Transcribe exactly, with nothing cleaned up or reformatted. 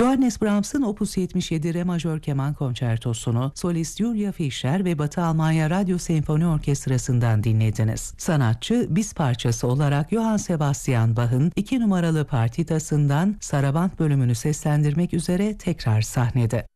Johannes Brahms'ın Opus yetmiş yedi Re majör keman konçertosunu solist Julia Fischer ve Batı Almanya Radyo Senfoni Orkestrası'ndan dinlediniz. Sanatçı biz parçası olarak Johann Sebastian Bach'ın iki numaralı partitasından Saraband bölümünü seslendirmek üzere tekrar sahnede.